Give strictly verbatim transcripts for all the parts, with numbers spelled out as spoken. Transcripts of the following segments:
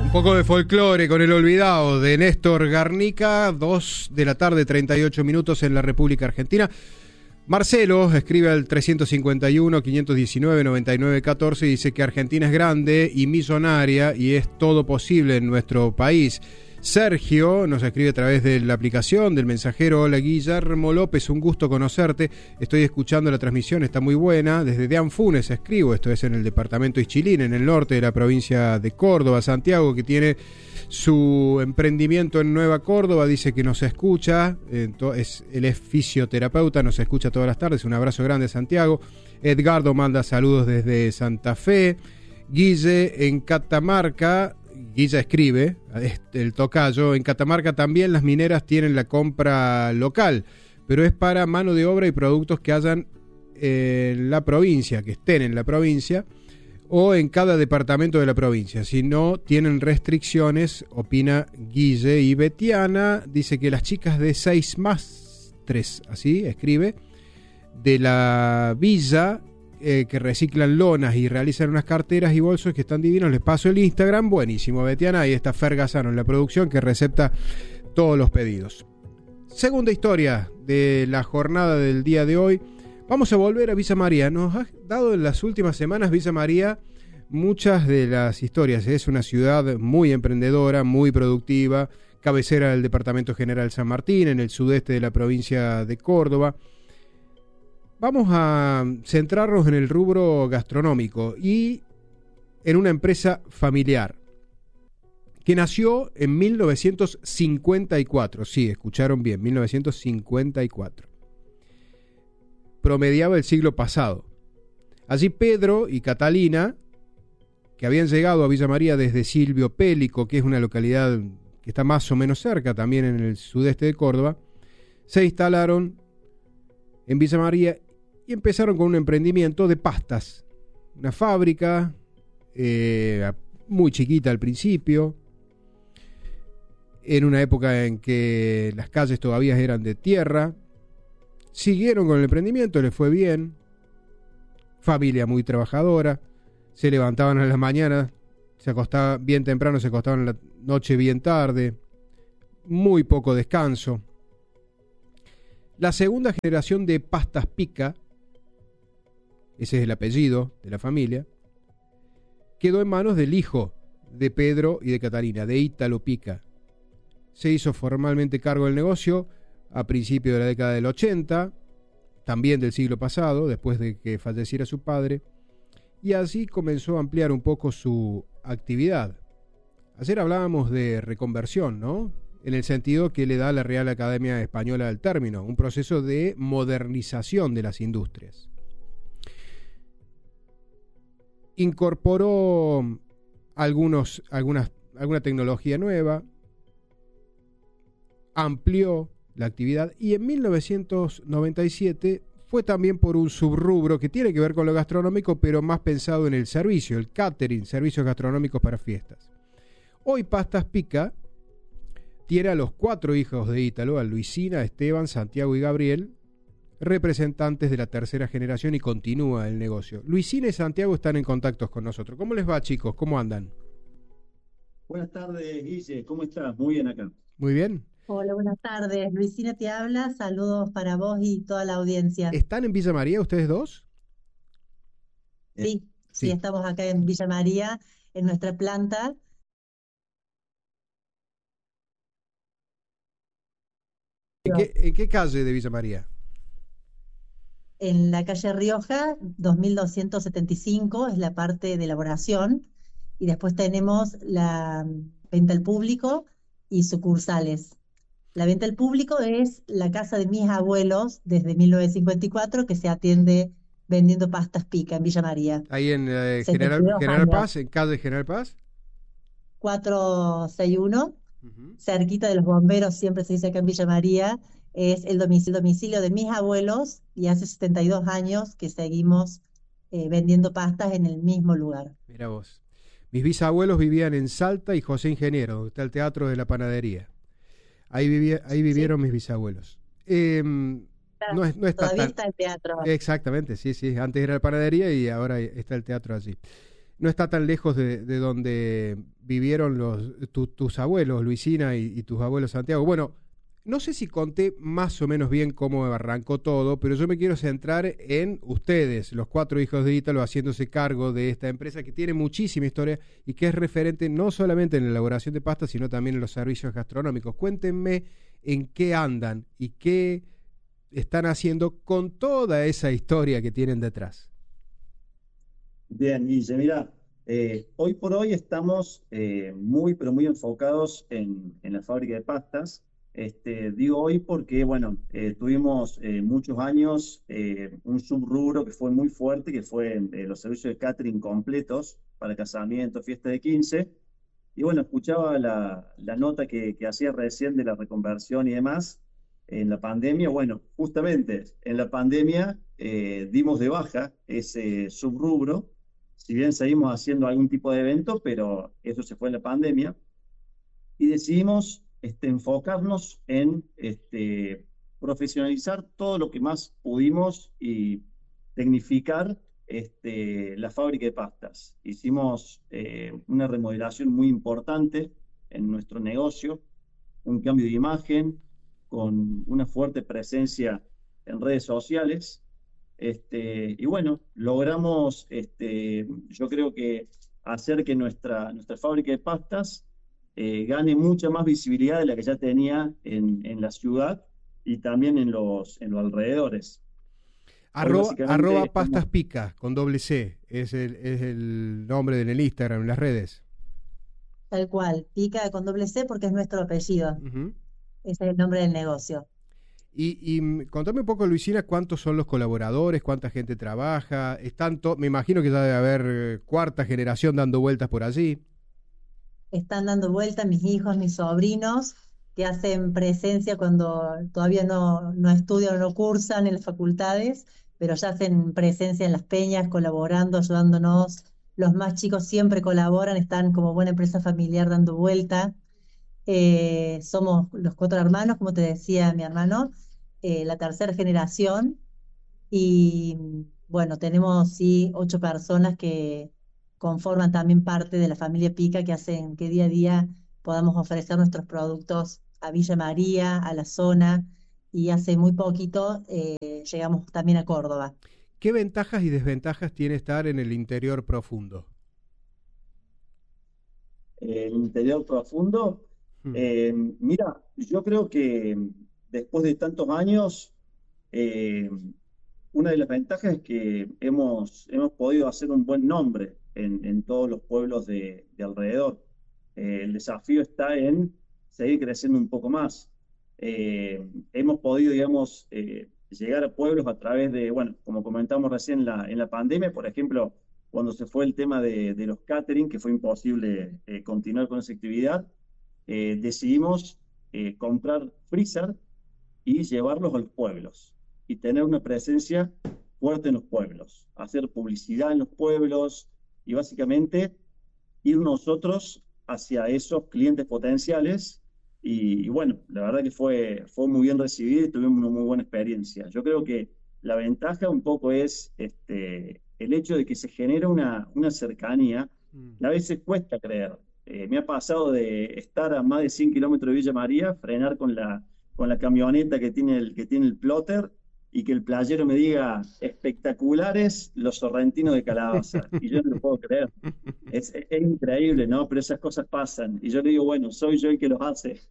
Un poco de folclore con El Olvidado de Néstor Garnica, dos de la tarde, treinta y ocho minutos en la República Argentina. Marcelo escribe al trescientos cincuenta y uno, quinientos diecinueve, noventa y nueve, catorce y dice que Argentina es grande y millonaria y es todo posible en nuestro país. Sergio nos escribe a través de la aplicación del mensajero. Hola Guillermo López, un gusto conocerte, estoy escuchando la transmisión, está muy buena. Desde Deanfunes escribo, esto es en el departamento Ischilín, en el norte de la provincia de Córdoba. Santiago, que tiene su emprendimiento en Nueva Córdoba, dice que nos escucha, es, él es fisioterapeuta, nos escucha todas las tardes. Un abrazo grande, Santiago. Edgardo manda saludos desde Santa Fe. Guille en Catamarca, Guilla escribe, el tocayo, en Catamarca también las mineras tienen la compra local, pero es para mano de obra y productos que hayan en la provincia, que estén en la provincia o en cada departamento de la provincia. Si no, tienen restricciones, opina Guille. Y Betiana dice que las chicas de seis más tres, así escribe, de la villa, Eh, que reciclan lonas y realizan unas carteras y bolsos que están divinos. Les paso el Instagram, buenísimo, Betiana. Ahí está Fer Gazano en la producción, que recepta todos los pedidos. Segunda historia de la jornada del día de hoy. Vamos a volver a Villa María. Nos ha dado en las últimas semanas Villa María muchas de las historias. Es una ciudad muy emprendedora, muy productiva, cabecera del Departamento General San Martín, en el sudeste de la provincia de Córdoba. Vamos a centrarnos en el rubro gastronómico y en una empresa familiar que nació en mil novecientos cincuenta y cuatro. Sí, escucharon bien, mil novecientos cincuenta y cuatro. Promediaba el siglo pasado. Allí Pedro y Catalina, que habían llegado a Villa María desde Silvio Pélico, que es una localidad que está más o menos cerca, también en el sudeste de Córdoba, se instalaron en Villa María y empezaron con un emprendimiento de pastas. Una fábrica eh, muy chiquita al principio, en una época en que las calles todavía eran de tierra. Siguieron con el emprendimiento, les fue bien. Familia muy trabajadora, se levantaban a la mañana, se acostaban bien temprano, se acostaban a la noche bien tarde, muy poco descanso. La segunda generación de Pastas Pica, ese es el apellido de la familia, quedó en manos del hijo de Pedro y de Catalina, de Ítalo Pica. Se hizo formalmente cargo del negocio a principios de la década del ochenta, también del siglo pasado, después de que falleciera su padre, y así comenzó a ampliar un poco su actividad. Ayer hablábamos de reconversión, ¿no?, en el sentido que le da la Real Academia Española al término, un proceso de modernización de las industrias. Incorporó algunos, algunas, alguna tecnología nueva, amplió la actividad y en mil novecientos noventa y siete fue también por un subrubro que tiene que ver con lo gastronómico, pero más pensado en el servicio, el catering, servicios gastronómicos para fiestas. Hoy Pastas Pica tiene a los cuatro hijos de Ítalo, a Luisina, Esteban, Santiago y Gabriel, representantes de la tercera generación, y continúa el negocio. Luisina y Santiago están en contacto con nosotros. ¿Cómo les va, chicos? ¿Cómo andan? Buenas tardes, Guille. ¿Cómo estás? Muy bien acá. Muy bien. Hola, buenas tardes. Luisina te habla. Saludos para vos y toda la audiencia. ¿Están en Villa María ustedes dos? Sí, sí, Sí. estamos acá en Villa María, en nuestra planta. ¿En qué, en qué calle de Villa María? En la calle Rioja, dos mil doscientos setenta y cinco, es la parte de elaboración. Y después tenemos la venta al público y sucursales. La venta al público es la casa de mis abuelos desde mil novecientos cincuenta y cuatro, que se atiende vendiendo Pastas Pica en Villa María. Ahí en eh, General, setenta y dos General años. Paz, en calle General Paz. cuatrocientos sesenta y uno, Uh-huh. cerquita de los bomberos, siempre se dice acá en Villa María, es el domicilio, domicilio de mis abuelos, y hace setenta y dos años que seguimos eh, vendiendo pastas en el mismo lugar. Mira vos. Mis bisabuelos vivían en Salta y José Ingeniero, donde está el Teatro de la Panadería. Ahí, vivía, ahí vivieron Sí. mis bisabuelos. Eh, no, es, no está Todavía tan... está el teatro. Exactamente, sí, sí. Antes era la panadería y ahora está el teatro allí. no está tan lejos de, de donde vivieron los, tu, tus abuelos, Luisina, y, y tus abuelos, Santiago. Bueno, no sé si conté más o menos bien cómo arrancó todo, pero yo me quiero centrar en ustedes, los cuatro hijos de Ítalo, haciéndose cargo de esta empresa que tiene muchísima historia y que es referente no solamente en la elaboración de pastas, sino también en los servicios gastronómicos. Cuéntenme en qué andan y qué están haciendo con toda esa historia que tienen detrás. Bien, Guille, mira, eh, hoy por hoy estamos eh, muy, pero muy enfocados en, en la fábrica de pastas. Este, digo hoy porque, bueno, eh, tuvimos eh, muchos años eh, un subrubro que fue muy fuerte, que fue eh, los servicios de catering completos para casamiento, fiesta de quince. Y bueno, escuchaba la, la nota que, que hacía recién de la reconversión y demás en la pandemia. Bueno, justamente en la pandemia eh, dimos de baja ese subrubro, si bien seguimos haciendo algún tipo de evento, pero eso se fue en la pandemia, y decidimos este, enfocarnos en este, profesionalizar todo lo que más pudimos y tecnificar este, la fábrica de pastas. Hicimos eh, una remodelación muy importante en nuestro negocio, un cambio de imagen con una fuerte presencia en redes sociales. Este, y bueno, logramos, este, yo creo que hacer que nuestra, nuestra fábrica de pastas eh, gane mucha más visibilidad de la que ya tenía en, en la ciudad y también en los, en los alrededores. Hoy Arroba, básicamente arroba estamos, pastas pica con doble C, es el, es el nombre en el Instagram, en las redes. Tal cual, pica con doble C porque es nuestro apellido. Uh-huh. Ese es el nombre del negocio. Y, y mm, contame un poco, Luisina, cuántos son los colaboradores, cuánta gente trabaja. Están to- me imagino que ya debe haber eh, cuarta generación dando vueltas por allí. Están dando vuelta mis hijos, mis sobrinos, que hacen presencia cuando todavía no, no estudian o no cursan en las facultades, pero ya hacen presencia en las peñas, colaborando, ayudándonos. Los más chicos siempre colaboran, están como buena empresa familiar dando vuelta. Eh, somos los cuatro hermanos, como te decía mi hermano, eh, la tercera generación. Y bueno, tenemos sí ocho personas que conforman también parte de la familia Pica, que hacen que día a día podamos ofrecer nuestros productos a Villa María, a la zona, y hace muy poquito eh, llegamos también a Córdoba. ¿Qué ventajas y desventajas tiene estar en el interior profundo? el interior profundo. Mm. Eh, mira, yo creo que después de tantos años, eh, una de las ventajas es que hemos, hemos podido hacer un buen nombre en, en todos los pueblos de, de alrededor. Eh, el desafío está en seguir creciendo un poco más. Eh, hemos podido, digamos, eh, llegar a pueblos a través de, bueno, como comentamos recién en la, en la pandemia, por ejemplo, cuando se fue el tema de, de los catering, que fue imposible eh, continuar con esa actividad, eh, decidimos eh, comprar freezer y llevarlos a los pueblos y tener una presencia fuerte en los pueblos, hacer publicidad en los pueblos y básicamente ir nosotros hacia esos clientes potenciales. Y, y bueno, la verdad que fue, fue muy bien recibido y tuvimos una muy buena experiencia. Yo creo que la ventaja un poco es este, el hecho de que se genera una, una cercanía Mm. que a veces cuesta creer. Eh, me ha pasado de estar a más de cien kilómetros de Villa María, frenar con la, con la camioneta que tiene el, que tiene el plotter y que el playero me diga espectaculares los sorrentinos de calabaza. Y yo no lo puedo creer. Es, es, es increíble, ¿no? Pero esas cosas pasan. Y yo le digo, bueno, soy yo el que los hace.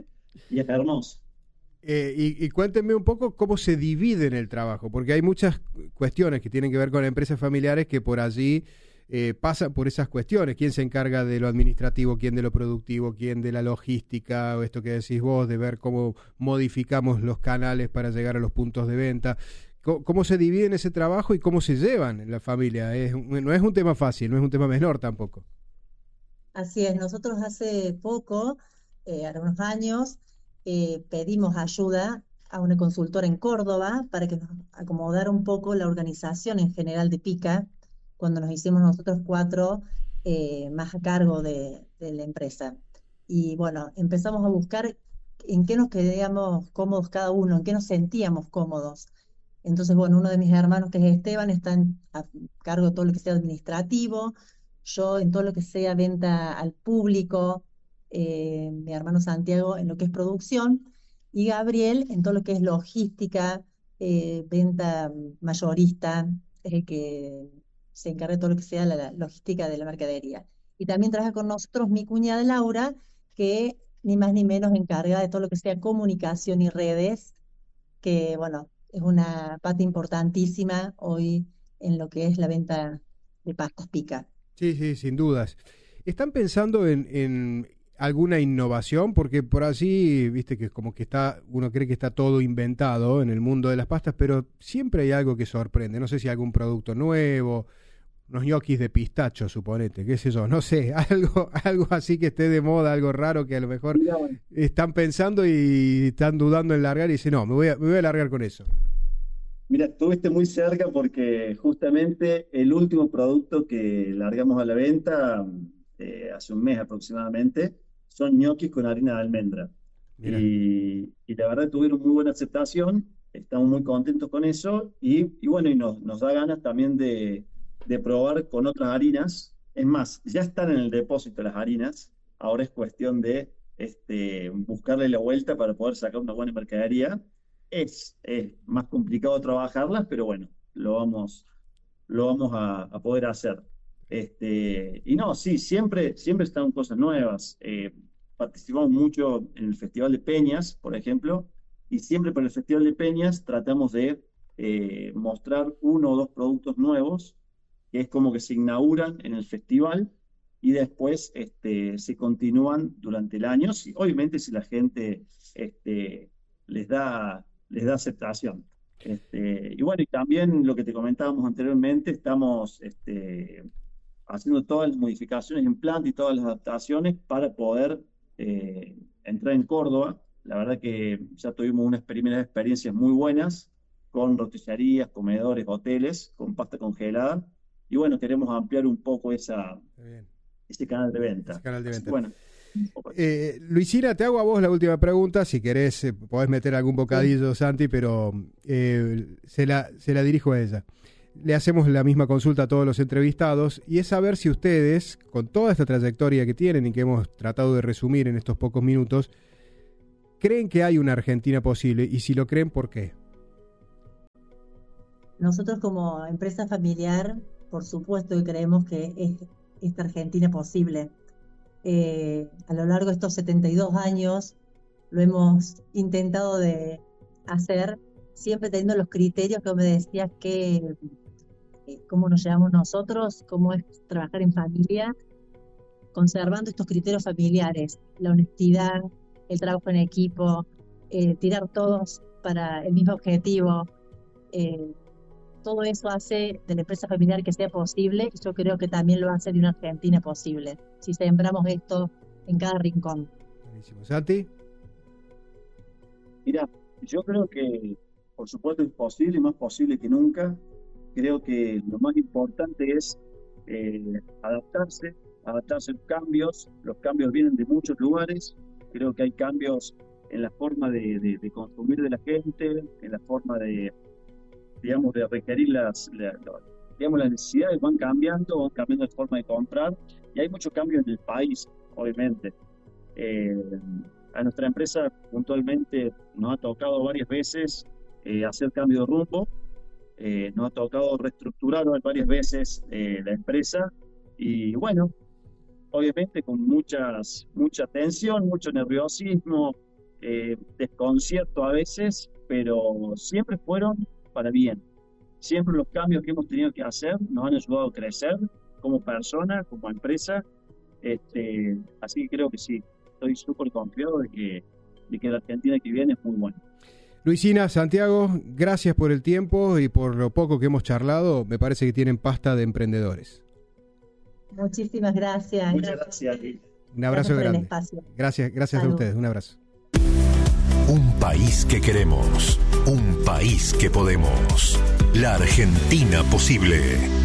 Y es hermoso. Eh, y, y cuéntenme un poco cómo se divide en el trabajo, porque hay muchas cuestiones que tienen que ver con empresas familiares que por allí eh, pasan por esas cuestiones. ¿Quién se encarga de lo administrativo, quién de lo productivo, quién de la logística, o esto que decís vos, de ver cómo modificamos los canales para llegar a los puntos de venta? ¿Cómo, cómo se dividen ese trabajo y cómo se llevan en la familia? Es, no es un tema fácil, no es un tema menor tampoco. Así es, nosotros hace poco, eh, algunos años, eh, pedimos ayuda a una consultora en Córdoba para que nos acomodara un poco la organización en general de Pica, cuando nos hicimos nosotros cuatro eh, más a cargo de, de la empresa. Y bueno, empezamos a buscar en qué nos quedamos cómodos cada uno, en qué nos sentíamos cómodos. Entonces, bueno, uno de mis hermanos, que es Esteban, está en- a cargo de todo lo que sea administrativo. yo en todo lo que sea venta al público, eh, mi hermano Santiago en lo que es producción, y Gabriel en todo lo que es logística, eh, venta mayorista, es el que se encarga de todo lo que sea la, la logística de la mercadería. Y también trabaja con nosotros mi cuñada Laura, que ni más ni menos encarga de todo lo que sea comunicación y redes, que bueno, es una pata importantísima hoy en lo que es la venta de pastas Pica. Sí, sí, sin dudas. ¿Están pensando en, en alguna innovación? Porque por así, viste que como que está, uno cree que está todo inventado en el mundo de las pastas, pero siempre hay algo que sorprende. No sé si algún producto nuevo, unos ñoquis de pistacho, suponete, qué sé yo, no sé, algo, algo así que esté de moda, algo raro que a lo mejor están pensando y están dudando en largar y dicen, no, me voy a, me voy a largar con eso. Mira, estuviste muy cerca porque justamente el último producto que largamos a la venta eh, hace un mes aproximadamente son ñoquis con harina de almendra. Y, y la verdad tuvieron muy buena aceptación, estamos muy contentos con eso y, y bueno, y nos, nos da ganas también de, de probar con otras harinas. Es más, ya están en el depósito las harinas, ahora es cuestión de este, buscarle la vuelta para poder sacar una buena mercadería. Es, es más complicado trabajarlas, pero bueno, lo vamos, lo vamos a, a poder hacer. Este, y no, sí, siempre, siempre están cosas nuevas. Eh, participamos mucho en el Festival de Peñas, por ejemplo, y siempre para el Festival de Peñas tratamos de eh, mostrar uno o dos productos nuevos, que es como que se inauguran en el festival y después este, se continúan durante el año, si, obviamente si la gente este, les da les da aceptación. Este, y bueno, y también lo que te comentábamos anteriormente, estamos este, haciendo todas las modificaciones en planta y todas las adaptaciones para poder eh, entrar en Córdoba. La verdad que ya tuvimos unas primeras experiencias muy buenas con roticerías, comedores, hoteles, con pasta congelada. Y bueno, queremos ampliar un poco esa, ese canal de venta. Ese canal de venta. Así, bueno, Eh, Luisina, te hago a vos la última pregunta, si querés eh, podés meter algún bocadillo, sí. Santi, pero eh, se, la, se la dirijo a ella. Le hacemos la misma consulta a todos los entrevistados y es saber si ustedes, con toda esta trayectoria que tienen y que hemos tratado de resumir en estos pocos minutos, creen que hay una Argentina posible y si lo creen, ¿por qué? Nosotros como empresa familiar, por supuesto que creemos que es esta Argentina posible. Eh, a lo largo de estos setenta y dos años lo hemos intentado de hacer, siempre teniendo los criterios que me decías que eh, cómo nos llevamos nosotros, cómo es trabajar en familia, conservando estos criterios familiares, la honestidad, el trabajo en equipo, eh, tirar todos para el mismo objetivo. Eh, todo eso hace de la empresa familiar que sea posible y yo creo que también lo hace de una Argentina posible, si sembramos esto en cada rincón. Buenísimo. ¿Santi? Mira, yo creo que por supuesto es posible y más posible que nunca. Creo que lo más importante es eh, adaptarse, adaptarse a los cambios. Los cambios vienen de muchos lugares. Creo que hay cambios en la forma de, de, de consumir de la gente, en la forma de digamos, de requerir las, la, digamos, las necesidades van cambiando, van cambiando de forma de comprar, y hay mucho cambio en el país, obviamente. Eh, a nuestra empresa puntualmente nos ha tocado varias veces eh, hacer cambio de rumbo, eh, nos ha tocado reestructurar varias veces eh, la empresa, y bueno, obviamente con muchas, mucha tensión, mucho nerviosismo, eh, desconcierto a veces, pero siempre fueron para bien. Siempre los cambios que hemos tenido que hacer nos han ayudado a crecer como persona, como empresa. Este, así que creo que sí, estoy súper confiado de que, de que la Argentina que viene es muy buena. Luisina, Santiago, gracias por el tiempo y por lo poco que hemos charlado. Me parece que tienen pasta de emprendedores. Muchísimas gracias. Muchas gracias. gracias. Un abrazo gracias grande. Gracias, gracias Salud. A ustedes. Un abrazo. Un país que queremos, un país que podemos. La Argentina posible.